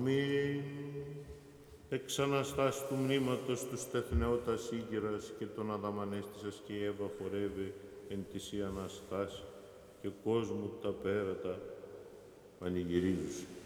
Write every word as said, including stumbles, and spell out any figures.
Μην εξ αναστάσης του μνήματος του στεθνεώτας Ήγηρας και τον Αδαμανέστησας και η Εύα χορεύει εν της η Αναστάση και κόσμου τα πέρατα πανηγυρίζουσι.